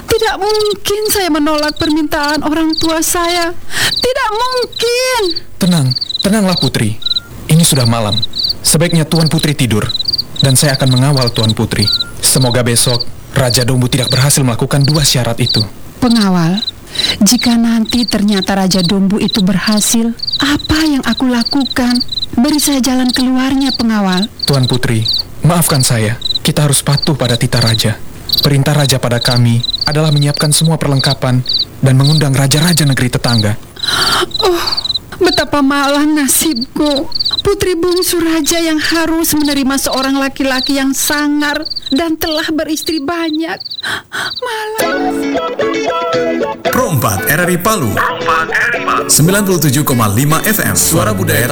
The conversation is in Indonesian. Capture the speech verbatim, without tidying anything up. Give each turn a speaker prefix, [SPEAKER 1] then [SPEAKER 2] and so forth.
[SPEAKER 1] Tidak mungkin saya menolak permintaan orang tua saya. Tidak mungkin.
[SPEAKER 2] Tenang, tenanglah Putri. Ini sudah malam. Sebaiknya Tuan Putri tidur. Dan saya akan mengawal Tuan Putri. Semoga besok Raja Dombu tidak berhasil melakukan dua syarat itu.
[SPEAKER 1] Pengawal, jika nanti ternyata Raja Dombu itu berhasil, apa yang aku lakukan? Beri saya jalan keluarnya, pengawal.
[SPEAKER 2] Tuan Putri, maafkan saya. Kita harus patuh pada titah Raja. Perintah Raja pada kami adalah menyiapkan semua perlengkapan dan mengundang raja-raja negeri tetangga.
[SPEAKER 1] Oh, betapa malang nasibku. Putri bungsu raja yang harus menerima seorang laki-laki yang sangar dan telah beristri banyak. Malang.
[SPEAKER 3] Pro empat R R I Palu sembilan puluh tujuh koma lima F M Suara Budaya